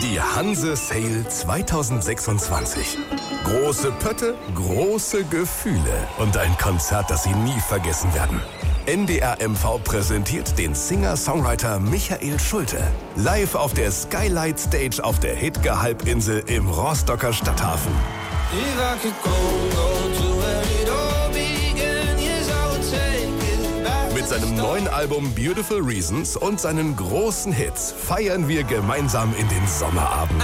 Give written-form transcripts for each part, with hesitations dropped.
Die Hanse Sale 2026. Große Pötte, große Gefühle und ein Konzert, das Sie nie vergessen werden. NDR MV präsentiert den Singer-Songwriter Michael Schulte. Live auf der Skylight Stage auf der Hidge-Halbinsel im Rostocker Stadthafen. Mit seinem neuen Album Beautiful Reasons und seinen großen Hits feiern wir gemeinsam in den Sommerabend.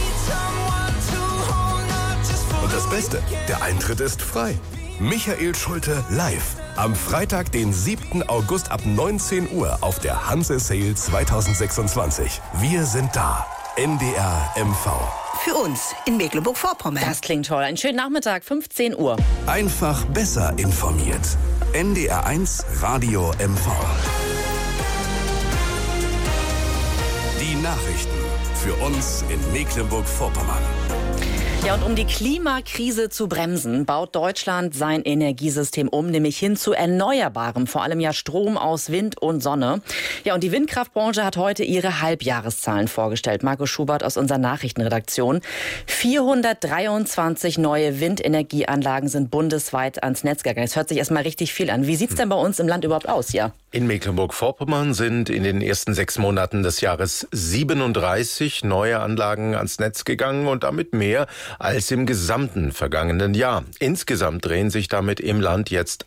Und das Beste, der Eintritt ist frei. Michael Schulte live. Am Freitag, den 7. August ab 19 Uhr auf der Hanse Sale 2026. Wir sind da. NDR MV. Für uns in Mecklenburg-Vorpommern. Das klingt toll. Einen schönen Nachmittag, 15 Uhr. Einfach besser informiert. NDR1 Radio MV. Die Nachrichten für uns in Mecklenburg-Vorpommern. Ja, und um die Klimakrise zu bremsen, baut Deutschland sein Energiesystem um, nämlich hin zu Erneuerbarem, vor allem ja Strom aus Wind und Sonne. Ja, und die Windkraftbranche hat heute ihre Halbjahreszahlen vorgestellt. Marco Schubert aus unserer Nachrichtenredaktion. 423 neue Windenergieanlagen sind bundesweit ans Netz gegangen. Das hört sich erstmal richtig viel an. Wie sieht's denn bei uns im Land überhaupt aus, ja? In Mecklenburg-Vorpommern sind in den ersten 6 Monaten des Jahres 37 neue Anlagen ans Netz gegangen und damit mehr als im gesamten vergangenen Jahr. Insgesamt drehen sich damit im Land jetzt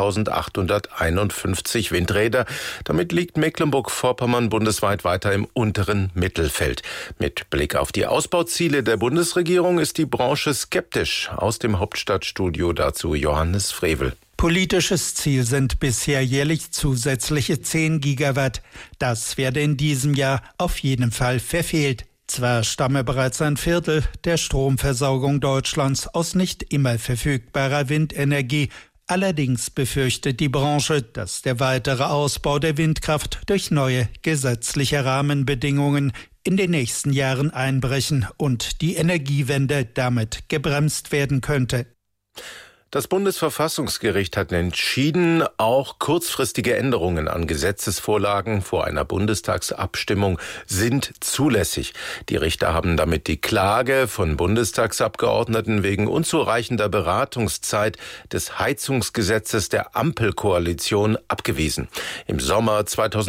1851 Windräder. Damit liegt Mecklenburg-Vorpommern bundesweit weiter im unteren Mittelfeld. Mit Blick auf die Ausbauziele der Bundesregierung ist die Branche skeptisch. Aus dem Hauptstadtstudio dazu Johannes Frevel. Politisches Ziel sind bisher jährlich zusätzliche 10 Gigawatt. Das werde in diesem Jahr auf jeden Fall verfehlt. Zwar stamme bereits ein Viertel der Stromversorgung Deutschlands aus nicht immer verfügbarer Windenergie. Allerdings befürchtet die Branche, dass der weitere Ausbau der Windkraft durch neue gesetzliche Rahmenbedingungen in den nächsten Jahren einbrechen und die Energiewende damit gebremst werden könnte. Das Bundesverfassungsgericht hat entschieden, auch kurzfristige Änderungen an Gesetzesvorlagen vor einer Bundestagsabstimmung sind zulässig. Die Richter haben damit die Klage von Bundestagsabgeordneten wegen unzureichender Beratungszeit des Heizungsgesetzes der Ampelkoalition abgewiesen. Im Sommer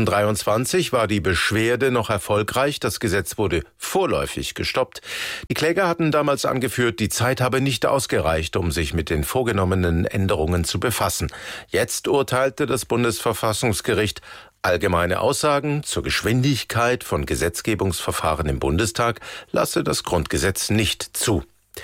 2023 war die Beschwerde noch erfolgreich. Das Gesetz wurde vorläufig gestoppt. Die Kläger hatten damals angeführt, die Zeit habe nicht ausgereicht, um sich mit den vorgenommenen Änderungen zu befassen. Jetzt urteilte das Bundesverfassungsgericht, allgemeine Aussagen zur Geschwindigkeit von Gesetzgebungsverfahren im Bundestag lasse das Grundgesetz nicht zu.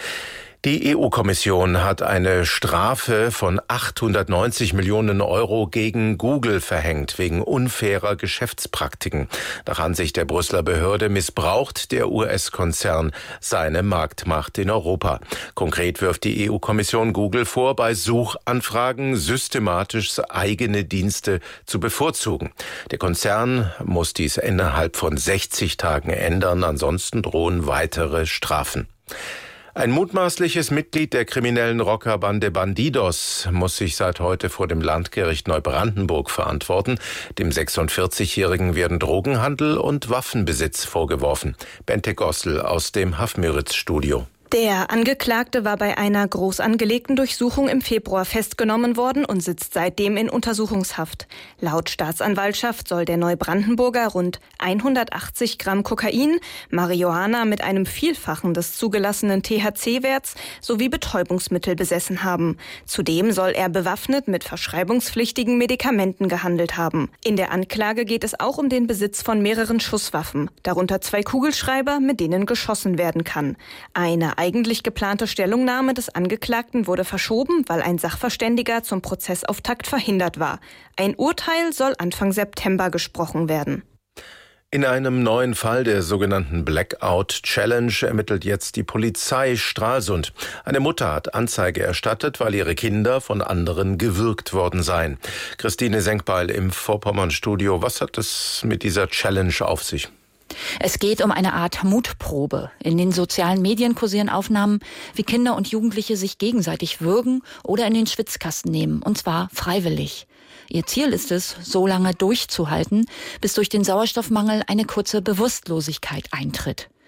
Die EU-Kommission hat eine Strafe von 890 Millionen Euro gegen Google verhängt, wegen unfairer Geschäftspraktiken. Nach Ansicht der Brüsseler Behörde missbraucht der US-Konzern seine Marktmacht in Europa. Konkret wirft die EU-Kommission Google vor, bei Suchanfragen systematisch eigene Dienste zu bevorzugen. Der Konzern muss dies innerhalb von 60 Tagen ändern, ansonsten drohen weitere Strafen. Ein mutmaßliches Mitglied der kriminellen Rockerbande Bandidos muss sich seit heute vor dem Landgericht Neubrandenburg verantworten. Dem 46-Jährigen werden Drogenhandel und Waffenbesitz vorgeworfen. Bente Gossel aus dem Hafmüritz-Studio. Der Angeklagte war bei einer groß angelegten Durchsuchung im Februar festgenommen worden und sitzt seitdem in Untersuchungshaft. Laut Staatsanwaltschaft soll der Neubrandenburger rund 180 Gramm Kokain, Marihuana mit einem Vielfachen des zugelassenen THC-Werts sowie Betäubungsmittel besessen haben. Zudem soll er bewaffnet mit verschreibungspflichtigen Medikamenten gehandelt haben. In der Anklage geht es auch um den Besitz von mehreren Schusswaffen, darunter 2 Kugelschreiber, mit denen geschossen werden kann. Eine eigentlich geplante Stellungnahme des Angeklagten wurde verschoben, weil ein Sachverständiger zum Prozessauftakt verhindert war. Ein Urteil soll Anfang September gesprochen werden. In einem neuen Fall der sogenannten Blackout Challenge ermittelt jetzt die Polizei Stralsund. Eine Mutter hat Anzeige erstattet, weil ihre Kinder von anderen gewürgt worden seien. Christine Senkbeil im Vorpommern-Studio. Was hat es mit dieser Challenge auf sich? Es geht um eine Art Mutprobe. In den sozialen Medien kursieren Aufnahmen, wie Kinder und Jugendliche sich gegenseitig würgen oder in den Schwitzkasten nehmen, und zwar freiwillig. Ihr Ziel ist es, so lange durchzuhalten, bis durch den Sauerstoffmangel eine kurze Bewusstlosigkeit eintritt.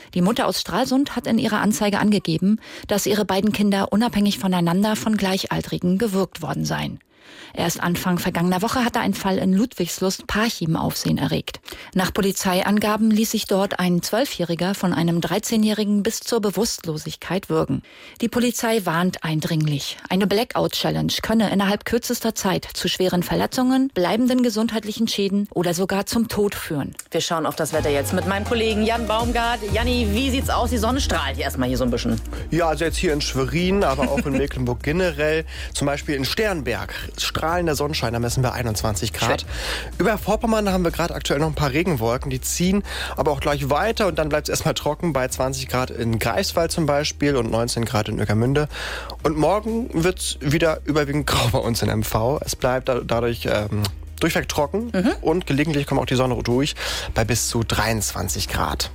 Die Mutter aus Stralsund hat in ihrer Anzeige angegeben, dass ihre beiden Kinder unabhängig voneinander von Gleichaltrigen gewürgt worden seien. Erst Anfang vergangener Woche hatte ein Fall in Ludwigslust-Parchim Aufsehen erregt. Nach Polizeiangaben ließ sich dort ein 12-Jähriger von einem 13-Jährigen bis zur Bewusstlosigkeit würgen. Die Polizei warnt eindringlich. Eine Blackout-Challenge könne innerhalb kürzester Zeit zu schweren Verletzungen, bleibenden gesundheitlichen Schäden oder sogar zum Tod führen. Wir schauen auf das Wetter jetzt mit meinem Kollegen Jan Baumgart. Janni, wie sieht's aus? Die Sonne strahlt erstmal hier so ein bisschen. Ja, also jetzt hier in Schwerin, aber auch in Mecklenburg generell. Zum Beispiel in Sternberg. Strahlender Sonnenschein, da messen wir 21 Grad. Über Vorpommern haben wir gerade aktuell noch ein paar Regenwolken, die ziehen aber auch gleich weiter und dann bleibt es erstmal trocken bei 20 Grad in Greifswald zum Beispiel und 19 Grad in Ueckermünde. Und morgen wird es wieder überwiegend grau bei uns in MV. Es bleibt dadurch durchweg trocken und gelegentlich kommt auch die Sonne durch bei bis zu 23 Grad.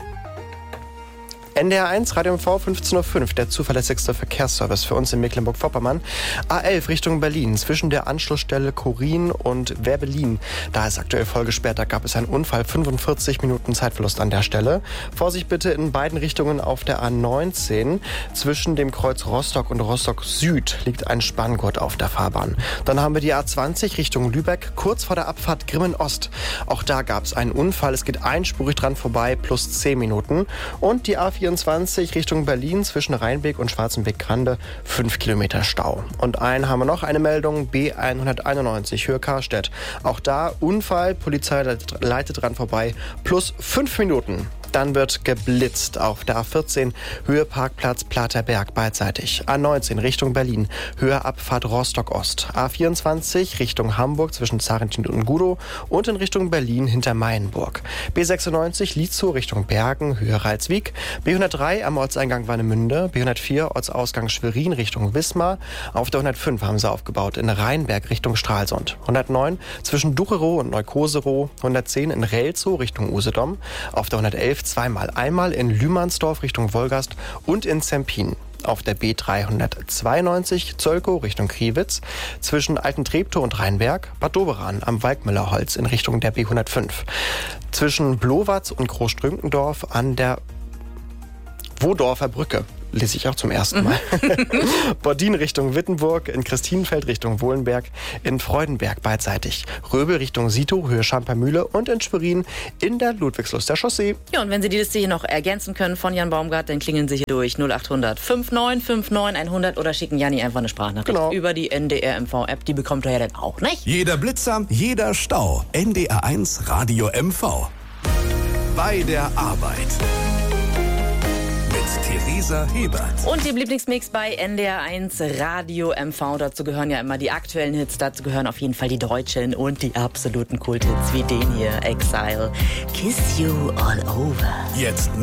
NDR 1, Radio MV, 15.05 Uhr, der zuverlässigste Verkehrsservice für uns in Mecklenburg-Vorpommern. A11 Richtung Berlin, zwischen der Anschlussstelle Chorin und Werbelin. Da ist aktuell voll gesperrt, da gab es einen Unfall, 45 Minuten Zeitverlust an der Stelle. Vorsicht bitte in beiden Richtungen auf der A19. Zwischen dem Kreuz Rostock und Rostock Süd liegt ein Spanngurt auf der Fahrbahn. Dann haben wir die A20 Richtung Lübeck, kurz vor der Abfahrt Grimmen Ost. Auch da gab es einen Unfall, es geht einspurig dran vorbei, plus 10 Minuten. Und die A24 Richtung Berlin zwischen Rheinbeck und Schwarzenbeck-Grande 5 Kilometer Stau. Und haben wir noch eine Meldung, B191 Höhe Karstedt. Auch da Unfall, Polizei leitet dran vorbei, plus 5 Minuten. Dann wird geblitzt auf der A14 Höhe Parkplatz Platerberg beidseitig. A19 Richtung Berlin, Höhe Abfahrt Rostock-Ost. A24 Richtung Hamburg zwischen Zarentin und Gudow und in Richtung Berlin hinter Meienburg. B96 Lietzow Richtung Bergen, Höhe Reitswiek. B103 am Ortseingang Warnemünde. B104 Ortsausgang Schwerin Richtung Wismar. Auf der 105 haben sie aufgebaut in Rheinberg Richtung Stralsund. 109 zwischen Ducherow und Neukoserow. 110 in Relzow Richtung Usedom. Auf der 111 einmal in Lühmannsdorf Richtung Wolgast und in Zempin. Auf der B392 Zölkow Richtung Kriwitz, zwischen Altentreptow und Rheinberg, Bad Doberan am Walkmüllerholz in Richtung der B105. Zwischen Blowatz und Großstrünkendorf an der Wodorfer Brücke. Lese ich auch zum ersten Mal. Bordin Richtung Wittenburg, in Christinenfeld Richtung Wohlenberg, in Freudenberg beidseitig. Röbel Richtung Sito, Höhe Schampermühle und in Schwerin in der Ludwigsluster Chaussee. Ja, und wenn Sie die Liste hier noch ergänzen können von Jan Baumgart, dann klingeln Sie hier durch 0800 5959 100 oder schicken Janni einfach eine Sprachnachricht über die NDR MV-App. Die bekommt er ja dann auch, nicht? Jeder Blitzer, jeder Stau. NDR 1 Radio MV. Bei der Arbeit. Theresa Hebert. Und Ihr Lieblingsmix bei NDR 1 Radio MV. Dazu gehören ja immer die aktuellen Hits. Dazu gehören auf jeden Fall die deutschen und die absoluten Kulthits wie den hier, Exile, Kiss You All Over. Jetzt